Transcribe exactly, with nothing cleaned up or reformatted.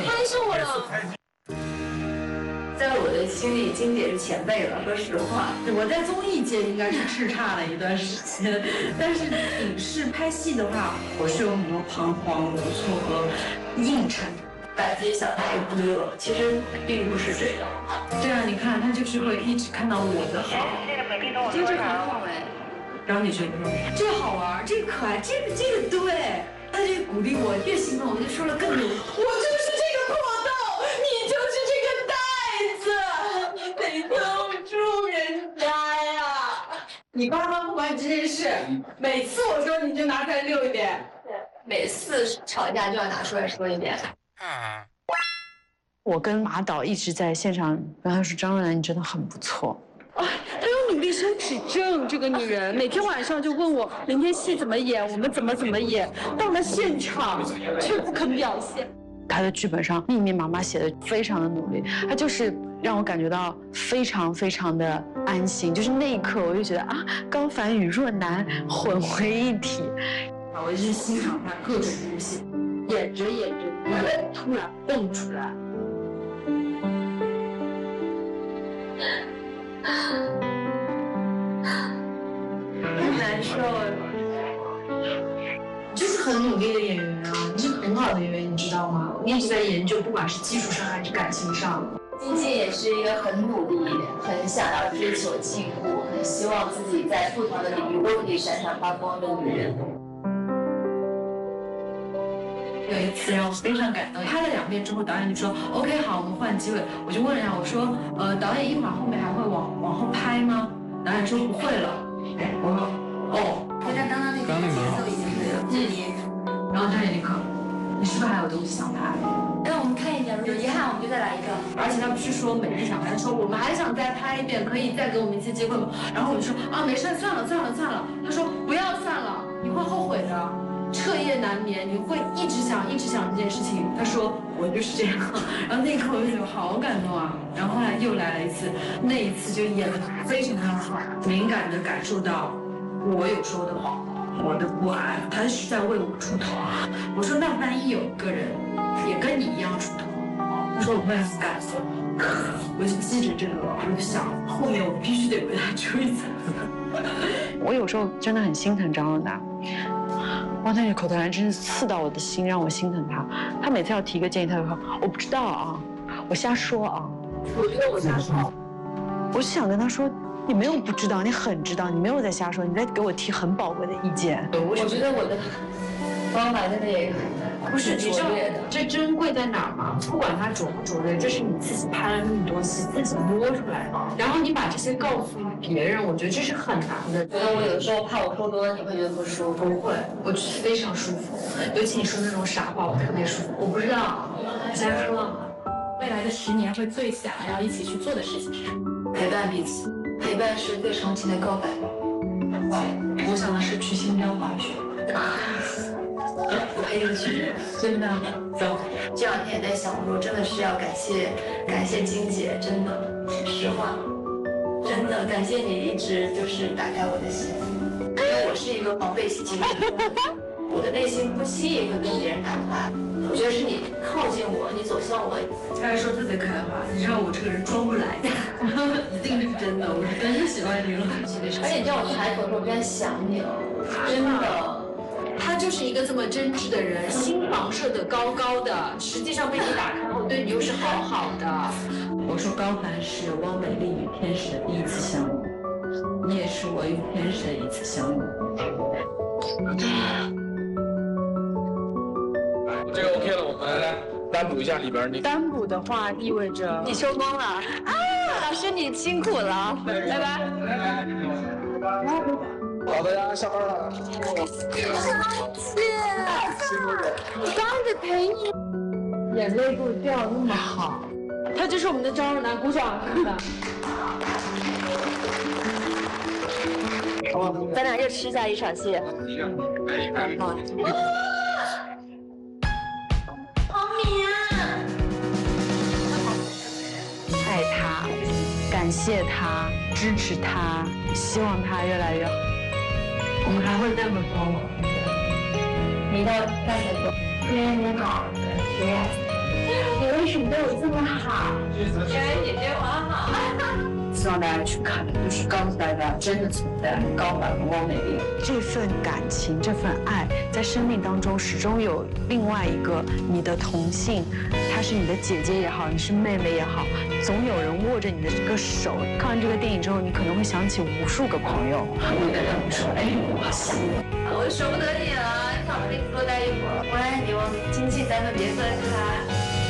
拍上我了。在我的心里，金姐是前辈了。说实话， 我在综艺界应该是叱咤了一段时间，但是影视拍戏的话，我是有很多彷徨、无措和硬撑， 把自己想太低了。其实并不是这样。 这样你看，他就是会一直看到我的好。 其实这很好哎。 然后你觉得这个好玩，这个可爱，这个这个对，他这个鼓励我，越兴奋我就说了更多。我就是这个破豆，你就是这个袋子，你得帮助人家呀。你爸妈不管你这件事，每次我说你就拿出来溜一遍。 对，每次吵架就要拿出来说一遍。 我跟马导一直在现场跟他说：“张若楠，你真的很不错。” 啊，她有努力羞耻症，这个女人每天晚上就问我明天戏怎么演，我们怎么怎么演，到了现场却不肯表现。 她的剧本上密密麻麻写的非常的努力，她就是让我感觉到非常非常的安心，就是那一刻我就觉得啊，高凡与若楠混为一体。 我一直欣赏她各种呼吸，演着演着，人突然蹦出来。 很难受， 就是很努力的演员啊，你是很好的演员，你知道吗？你一直在研究，不管是技术上还是感情上。 金姐也是一个很努力、很想要追求进步、很希望自己在不同的领域都可以闪闪发光的女人。 有一次让我非常感动，拍了两遍之后，导演就说 OK 好，我们换机位。我就问了他，我说呃导演一会儿后面还会往往后拍吗？导演说不会了。我说哦， 跟他刚刚那个节奏已经对了。 嗯，然后导演立刻，你是不是还有东西想拍？ 让我们看一点，有遗憾我们就再来一个。 而且他不是说每日想拍，他说我们还想再拍一遍，可以再给我们一次机会吗？然后我就说啊没事，算了算了算了。他说不要算了，你会后悔的。彻夜难眠，你会一直想一直想这件事情。他说我就是这样，然后那一刻我就觉得好感动啊。然后后来又来了一次，那一次就演得非常的好，敏感的感受到我有说的话，我的不安，他是在为我出头。我说那万一有个人也跟你一样出头，他说我会很感动。我就记着这个，我就想后面我必须得为他出一层。 我有时候真的很心疼张若楠。哇，那句口头禅真是刺到我的心，让我心疼他。他每次要提个建议，他就说我不知道啊，我瞎说啊。 我觉得我瞎说。 我是想跟他说，你没有不知道，你很知道，你没有在瞎说，你在给我提很宝贵的意见。 我觉得我的方法在那里不是，你知道这珍贵在哪儿吗？不管它拙不拙劣，这是你自己拍了那么多戏，自己摸出来的。然后你把这些告诉别人，我觉得这是很难的。 觉得我有的时候怕我说多了，你会觉得不舒服。 不会，我非常舒服。尤其你说那种傻话，我特别舒服。我不知道，瞎说。 未来的十年会最想要一起去做的事情是什么？ 陪伴彼此，陪伴是最长期的告白。 我想的是去新疆滑雪。 我陪你去， 真的。走。 这两天也在想，我说真的是要感谢感谢金姐，真的，实话，真的感谢你一直就是打开我的心，因为我是一个防备心情的人，我的内心不轻易会跟别人打开。我觉得是你靠近我，你走向我。 他还说特别开话，你知道我这个人装不来的，一定是真的，我是真的喜欢你了。 而且你叫我抬头的时候，我真的想你了，真的。 他就是一个这么真挚的人，心房射得高高的，实际上被你打开后，对你又是好好的。我说高凡是汪美丽与天使的第一次相遇，你也是我与天使的一次相遇。 这个 OK 了，我们来单补一下里边那个。 单补的话意味着你收工了啊，老师你辛苦了，拜拜。 好的呀，下班了。 姐，我刚得陪你。 眼泪给我掉那么好，他就是我们的张若楠，鼓掌！ 咱俩又吃下一场戏。 爱他，感谢他，支持他，希望他越来越好。 我们还会那么多吗？ 你到大概多， 天你好，对。 你为什么对我这么好？ 因为你对我好。 希望大家去看，就是告诉大家，真的存在高反和汪美丽这份感情，这份爱，在生命当中始终有另外一个你的同性，她是你的姐姐也好，你是妹妹也好，总有人握着你的这个手。看完这个电影之后，你可能会想起无数个朋友，会跟他们说：“哎，我心， 我舍不得你了，想跟你多待一会儿。我爱你，我亲戚咱们别分开。